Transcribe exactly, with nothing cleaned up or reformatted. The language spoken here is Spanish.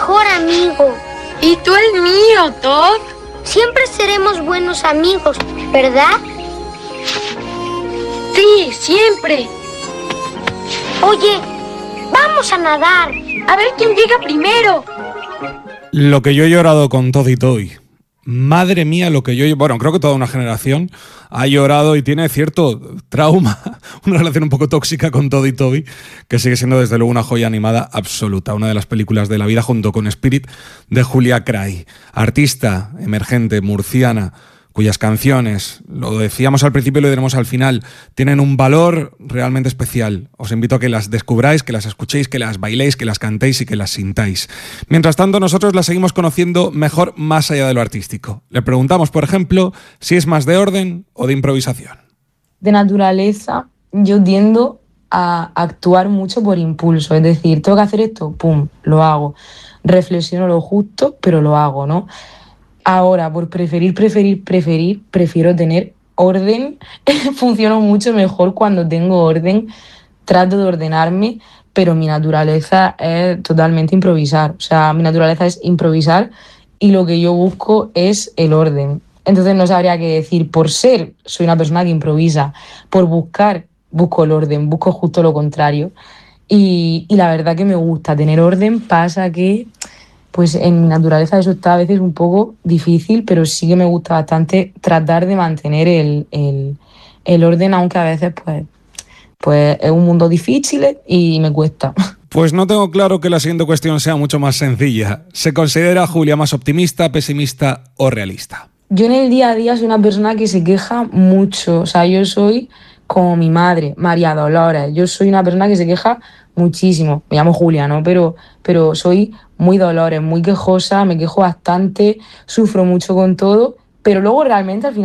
mejor amigo. Y tú el mío, Todd. Siempre seremos buenos amigos, ¿verdad? Sí, siempre. Oye, vamos a nadar. A ver quién llega primero. Lo que yo he llorado con Todd y Toby. Madre mía, lo que yo... Bueno, creo que toda una generación ha llorado y tiene cierto trauma, una relación un poco tóxica con Todd y Toby, que sigue siendo desde luego una joya animada absoluta, una de las películas de la vida junto con Spirit de Julia Cray, artista emergente murciana, cuyas canciones, lo decíamos al principio y lo diremos al final, tienen un valor realmente especial. Os invito a que las descubráis, que las escuchéis, que las bailéis, que las cantéis y que las sintáis. Mientras tanto, nosotros las seguimos conociendo mejor más allá de lo artístico. Le preguntamos, por ejemplo, si es más de orden o de improvisación. De naturaleza, yo tiendo a actuar mucho por impulso. Es decir, tengo que hacer esto, pum, lo hago. Reflexiono lo justo, pero lo hago, ¿no? Ahora, por preferir, preferir, preferir, prefiero tener orden. Funciono mucho mejor cuando tengo orden. Trato de ordenarme, pero mi naturaleza es totalmente improvisar. O sea, mi naturaleza es improvisar y lo que yo busco es el orden. Entonces no sabría qué decir. Por ser, soy una persona que improvisa. Por buscar, busco el orden. Busco justo lo contrario. Y, y la verdad que me gusta tener orden. Pasa que... pues en mi naturaleza eso está a veces un poco difícil, pero sí que me gusta bastante tratar de mantener el, el, el orden, aunque a veces pues, pues es un mundo difícil y me cuesta. Pues no tengo claro que la siguiente cuestión sea mucho más sencilla. ¿Se considera Julia más optimista, pesimista o realista? Yo en el día a día soy una persona que se queja mucho. O sea, yo soy como mi madre, María Dolores. Yo soy una persona que se queja muchísimo. Me llamo Julia, ¿no? Pero, pero soy muy Dolores, muy quejosa, me quejo bastante, sufro mucho con todo, pero luego realmente al final